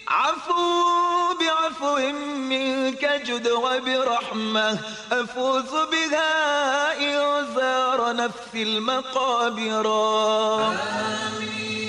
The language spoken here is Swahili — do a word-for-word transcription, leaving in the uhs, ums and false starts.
عفو بعفو منك جد وبرحمة أفوز بها إن زار نفسي المقابر. آمين.